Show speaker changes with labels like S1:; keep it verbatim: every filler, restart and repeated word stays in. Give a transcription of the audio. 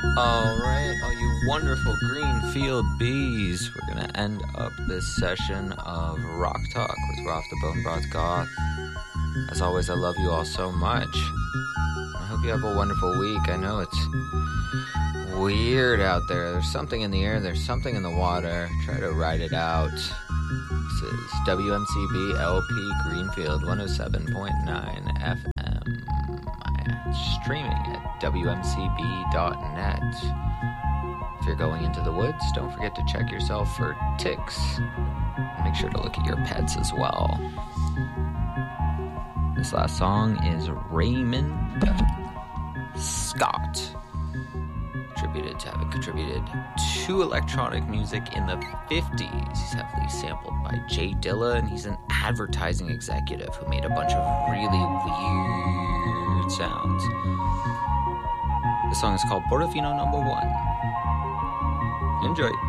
S1: Alright, all you wonderful Greenfield bees, we're gonna end up this session of Rock Talk with Rolf the Bone Broth Goth. As always, I love you all so much. I hope you have a wonderful week. I know it's weird out there. There's something in the air, there's something in the water. Try to ride it out. This is W M C B L P Greenfield one oh seven point nine F M. Streaming at W M C B dot net. If you're going into the woods, don't forget to check yourself for ticks. Make sure to look at your pets as well. This last song is Raymond Scott, attributed to having contributed to electronic music in the fifties. He's heavily sampled by Jay Dilla, and he's an advertising executive who made a bunch of really weird sounds. The song is called Portofino Number One. Enjoy.